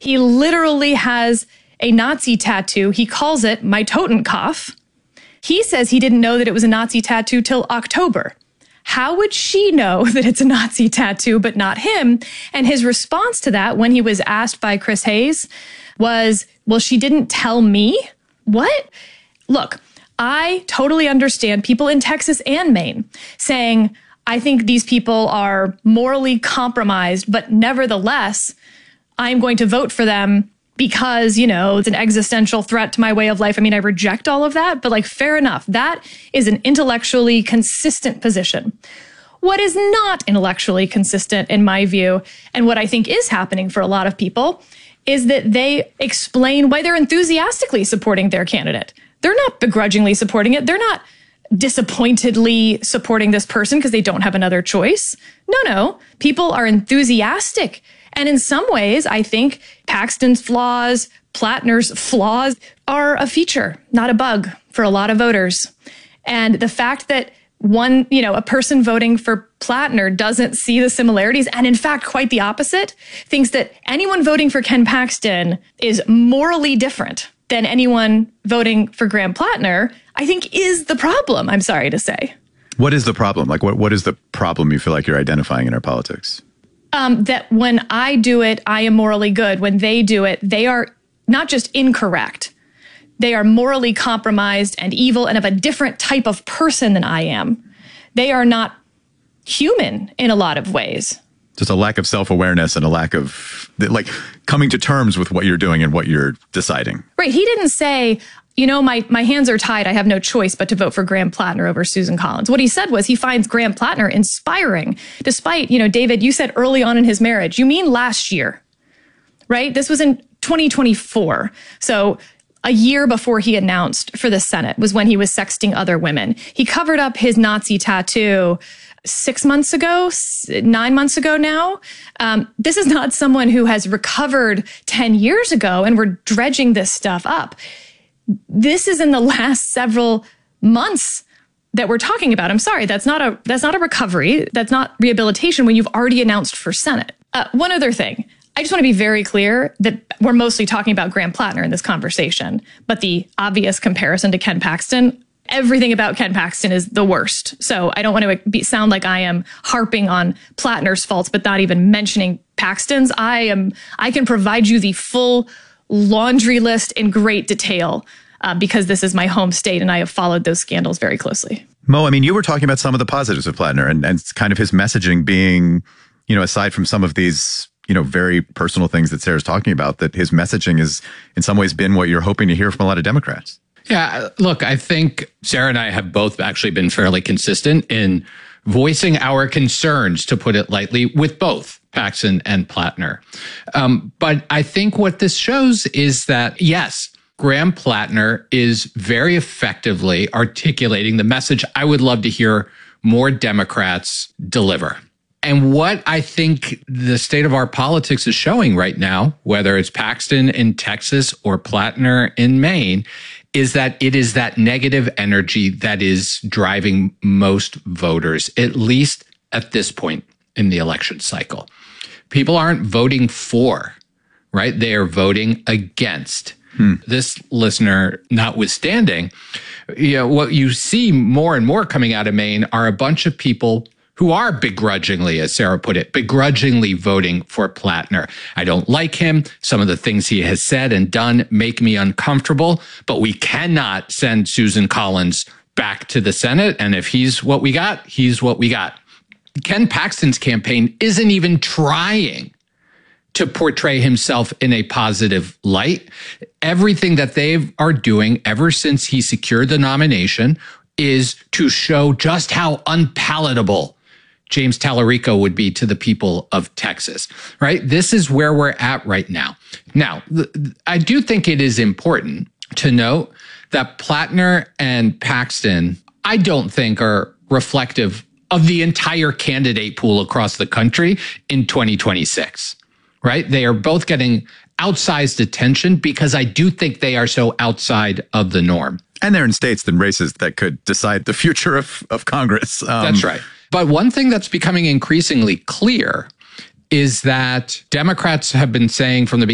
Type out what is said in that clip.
He literally has a Nazi tattoo. He calls it my Totenkopf. He says he didn't know that it was a Nazi tattoo till October. How would she know that it's a Nazi tattoo, but not him? And his response to that, when he was asked by Chris Hayes, was, well, she didn't tell me? What? Look, I totally understand people in Texas and Maine saying, I think these people are morally compromised, but nevertheless, I'm going to vote for them because, it's an existential threat to my way of life. I mean, I reject all of that, but fair enough. That is an intellectually consistent position. What is not intellectually consistent, in my view, and what I think is happening for a lot of people, is that they explain why they're enthusiastically supporting their candidate. They're not begrudgingly supporting it. They're not disappointedly supporting this person because they don't have another choice. No. People are enthusiastic. And in some ways, I think Paxton's flaws, Plattner's flaws are a feature, not a bug for a lot of voters. And the fact that a person voting for Plattner doesn't see the similarities, and in fact, quite the opposite, thinks that anyone voting for Ken Paxton is morally different than anyone voting for Graham Plattner, I think is the problem, I'm sorry to say. What is the problem? What is the problem you feel like you're identifying in our politics? That when I do it, I am morally good. When they do it, they are not just incorrect. They are morally compromised and evil and of a different type of person than I am. They are not human in a lot of ways. Just a lack of self-awareness and a lack of coming to terms with what you're doing and what you're deciding. Right. He didn't say, my hands are tied. I have no choice but to vote for Graham Plattner over Susan Collins. What he said was he finds Graham Plattner inspiring, despite, David, you said early on in his marriage. You mean last year, right? This was in 2024. So a year before he announced for the Senate was when he was sexting other women. He covered up his Nazi tattoo 6 months ago, 9 months ago now. This is not someone who has recovered 10 years ago and we're dredging this stuff up. This is in the last several months that we're talking about. I'm sorry, that's not a recovery. That's not rehabilitation when you've already announced for Senate. One other thing. I just want to be very clear that we're mostly talking about Graham Plattner in this conversation, but the obvious comparison to Ken Paxton, everything about Ken Paxton is the worst. So I don't want to sound like I am harping on Plattner's faults, but not even mentioning Paxton's. I can provide you the full laundry list in great detail because this is my home state and I have followed those scandals very closely. Mo, you were talking about some of the positives of Plattner and kind of his messaging being, aside from some of these, very personal things that Sarah's talking about, that his messaging has in some ways been what you're hoping to hear from a lot of Democrats. Yeah, look, I think Sarah and I have both actually been fairly consistent in voicing our concerns, to put it lightly, with both Paxton and Plattner. But I think what this shows is that, yes, Graham Plattner is very effectively articulating the message I would love to hear more Democrats deliver. And what I think the state of our politics is showing right now, whether it's Paxton in Texas or Plattner in Maine, is that it is that negative energy that is driving most voters, at least at this point in the election cycle. People aren't voting for, right? They are voting against. This listener notwithstanding, what you see more and more coming out of Maine are a bunch of people who are begrudgingly, as Sarah put it, begrudgingly voting for Plattner. I don't like him. Some of the things he has said and done make me uncomfortable, but we cannot send Susan Collins back to the Senate. And if he's what we got, he's what we got. Ken Paxton's campaign isn't even trying to portray himself in a positive light. Everything that they are doing ever since he secured the nomination is to show just how unpalatable James Tallarico would be to the people of Texas, right? This is where we're at right now. Now, I do think it is important to note that Plattner and Paxton, I don't think are reflective of the entire candidate pool across the country in 2026, right? They are both getting outsized attention because I do think they are so outside of the norm. And they're in states and races that could decide the future of Congress. That's right. But one thing that's becoming increasingly clear is that Democrats have been saying from the